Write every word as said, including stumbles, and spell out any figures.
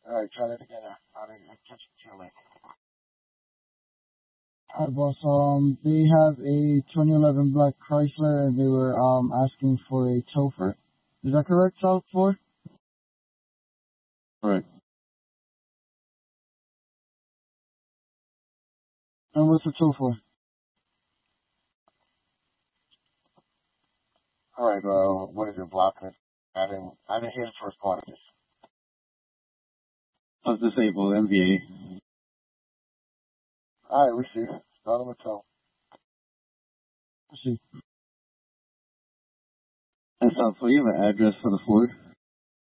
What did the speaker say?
Alright, try that again. I'll catch you later. Hi, boss. Um, they have a twenty eleven black Chrysler, and they were um asking for a tow for it. Is that correct, South four? Right. And what's the tow for? Alright, uh, what is your block? I didn't, I didn't hear the first part of this. I was disabled, M V A. Alright, we see. Start on the tow. Let's see. And South, so you have an address for the Ford?